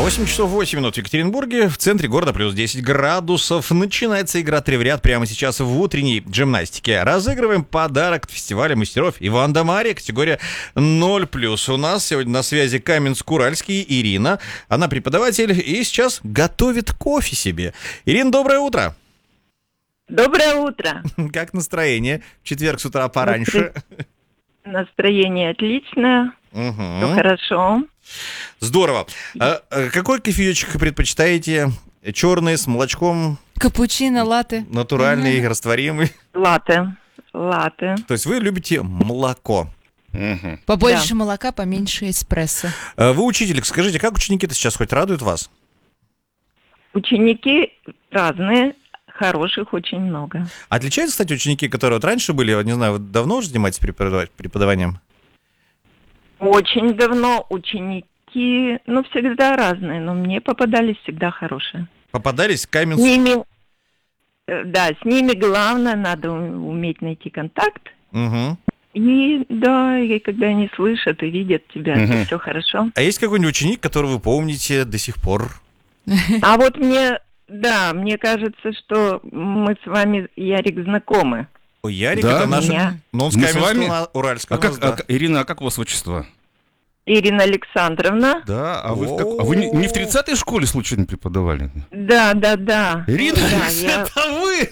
8 часов 8 минут в Екатеринбурге, в центре города плюс 10 градусов. Начинается игра «Три в ряд» прямо сейчас в утренней гимнастике. Разыгрываем подарок от фестиваля мастеров Иван да Марья, категория 0+. У нас сегодня на связи Каменск-Уральский Ирина. Она преподаватель и сейчас готовит кофе себе. Ирина, доброе утро. Доброе утро. Как настроение? В четверг с утра пораньше. Настроение отличное. Все хорошо. Здорово. Какой кофеечек предпочитаете? Черный, с молочком? Капучино, латте. Натуральный, растворимый? Латте. То есть вы любите молоко? Побольше молока, поменьше эспрессо. Вы учитель, скажите, как ученики-то сейчас хоть радуют вас? Ученики разные, хороших очень много. Отличаются, кстати, ученики, которые вот раньше были, не знаю, вы давно уже занимаетесь преподаванием? Очень давно ученики, всегда разные, но мне попадались всегда хорошие. Попадались Каменск? С ними главное, надо уметь найти контакт. Угу. И когда они слышат и видят тебя, то все хорошо. А есть какой-нибудь ученик, которого вы помните до сих пор? А вот мне кажется, что мы с вами, Ярик, знакомы. Ярик, да? Это наш... Но он с Каменска-Уральского. Ирина, а как у вас отчество? Ирина Александровна. Да, а вы не в 30-й школе случайно преподавали? Да. Ирина, это вы?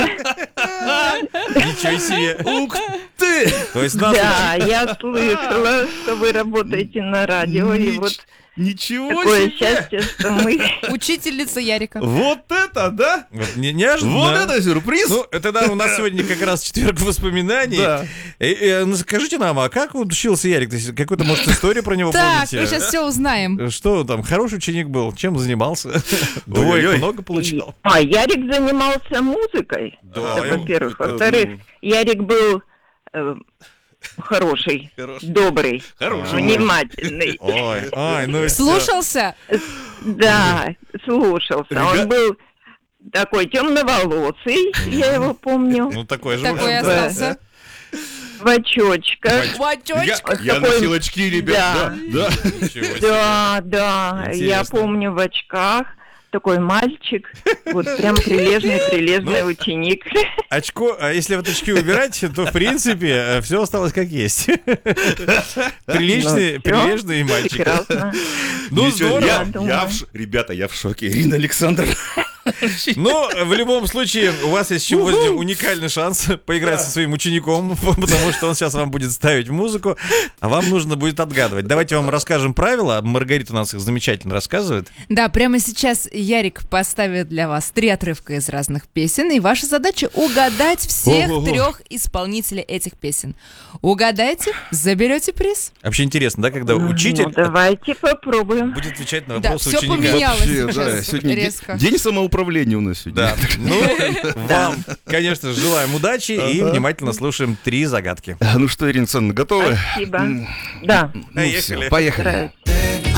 Ничего себе. Ух ты! Да, я слышала, что вы работаете на радио, и вот... Ничего такое себе! счастье, что мы... Учительница Ярика. Вот это, да? Вот неожиданно. Вот это сюрприз! Это у нас сегодня как раз четверг воспоминаний. Да. Скажите нам, а как учился Ярик? Какую-то, может, историю про него помните? Так, мы сейчас все узнаем. Что там, хороший ученик был? Чем занимался? Двоек много получал? Ярик занимался музыкой, во-первых. Во-вторых, Ярик был... Хороший, добрый, внимательный. Слушался? Да, слушался. Он был такой темноволосый, я его помню. Такой же. Такой остался. В очочках. Я носил очки, ребят. Да, я помню в очках. Такой мальчик, вот прям прилежный ученик. А если вот очки убирать, то в принципе все осталось как есть. Прилежный мальчик. Прекрасно. Здорово. Ребята, я в шоке. Ирина Александровна. Но в любом случае у вас есть сегодня уникальный шанс поиграть со своим учеником, потому что он сейчас вам будет ставить музыку, а вам нужно будет отгадывать. Давайте вам расскажем правила. Маргарита у нас их замечательно рассказывает. Да, прямо сейчас Ярик поставит для вас 3 отрывка из разных песен, и ваша задача угадать всех 3 исполнителей этих песен. Угадайте, заберете приз. Вообще интересно, да, когда учитель... давайте попробуем. Будет отвечать на вопросы все ученика. Поменялось сегодня резко. День самоуправления у нас сегодня. Да. Вам, конечно, желаем удачи и внимательно слушаем 3 загадки. Ну что, Ирина Александровна, готовы? Спасибо. Да. Поехали. Поехали.